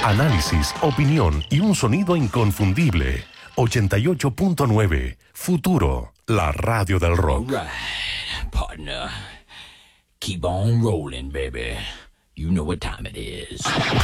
Análisis, opinión y un sonido inconfundible. 88.9 Futuro, la radio del rock. All right, partner. Keep on rolling, baby. You know what time it is.